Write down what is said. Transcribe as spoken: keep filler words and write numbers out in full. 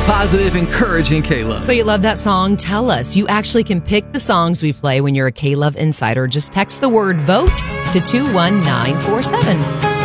positive, encouraging K-Love. So you love that song? Tell us. You actually can pick the songs we play when you're a K-Love Insider. Just text the word VOTE to two one nine four seven.